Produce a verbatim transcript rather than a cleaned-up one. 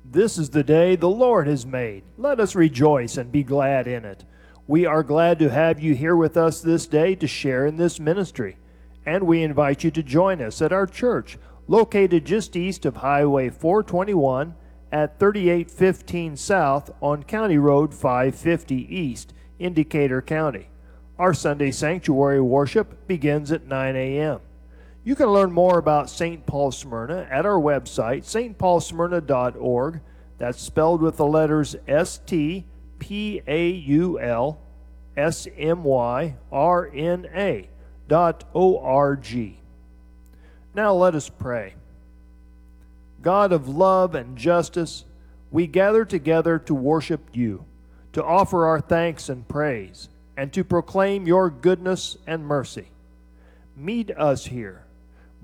This is the day the Lord has made. Let us rejoice and be glad in it. We are glad to have you here with us this day to share in this ministry. And we invite you to join us at our church, located just east of Highway four twenty-one at thirty-eight fifteen South on County Road five fifty East in Decatur County. Our Sunday sanctuary worship begins at nine a.m. You can learn more about Saint Paul Smyrna at our website, s t paul smyrna dot org. That's spelled with the letters S T P A U L S M Y R N A dot O R G. Now let us pray. God of love and justice, we gather together to worship you, to offer our thanks and praise, and to proclaim your goodness and mercy. Meet us here.